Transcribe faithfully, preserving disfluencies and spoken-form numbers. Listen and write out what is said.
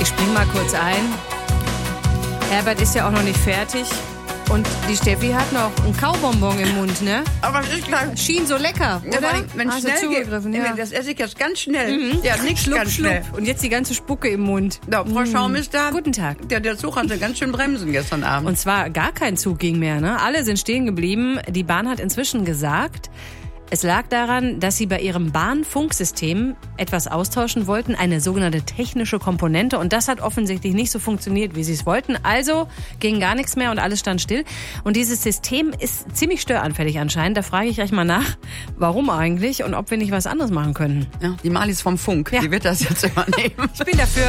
spring mal kurz ein. Herbert ist ja auch noch nicht fertig. Und die Steffi hat noch einen Kaubonbon im Mund, ne? Aber es ist klar. Schien so lecker, Ja, oder? wenn es schnell geht, ja. das esse ich jetzt ganz schnell. Mhm. Ja, nichts Schluck, ganz schluck. schnell. Und jetzt die ganze Spucke im Mund. Ja, Frau Schaum ist da. Guten Tag. Der, der Zug hatte ganz schön bremsen gestern Abend. Und zwar gar kein Zug ging mehr, ne? Alle sind stehen geblieben. Die Bahn hat inzwischen gesagt, es lag daran, dass sie bei ihrem Bahnfunksystem etwas austauschen wollten, eine sogenannte technische Komponente. Und das hat offensichtlich nicht so funktioniert, wie sie es wollten. Also ging gar nichts mehr und alles stand still. Und dieses System ist ziemlich störanfällig anscheinend. Da frage ich gleich mal nach, warum eigentlich und ob wir nicht was anderes machen können. Ja, die Malis vom Funk, Ja. die wird das jetzt übernehmen. Ich bin dafür.